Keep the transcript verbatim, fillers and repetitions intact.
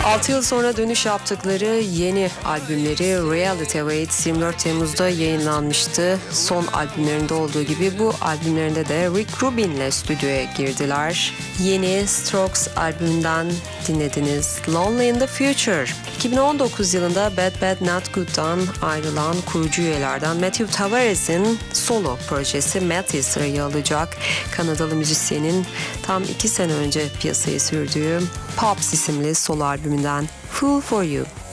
altı yıl sonra dönüş yaptıkları yeni albümleri Reality Waits yirmi dört Temmuz'da yayınlanmıştı. Son albümlerinde olduğu gibi bu albümlerinde de Rick Rubin'le stüdyoya girdiler. Yeni Strokes albümünden dinlediniz Lonely in the Future. iki bin on dokuz yılında Bad Bad Not Good'dan ayrılan kurucu üyelerden Matthew Tavares'in solo projesi Matty sırayı alacak. Kanadalı müzisyenin tam iki sene önce piyasaya sürdüğü Pops isimli solo albümünden Fool for You.